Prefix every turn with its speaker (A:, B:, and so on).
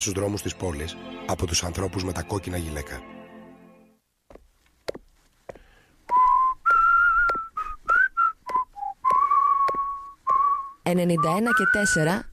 A: στους δρόμους της πόλης από τους ανθρώπους με τα κόκκινα γυλαίκα.
B: «91 και 4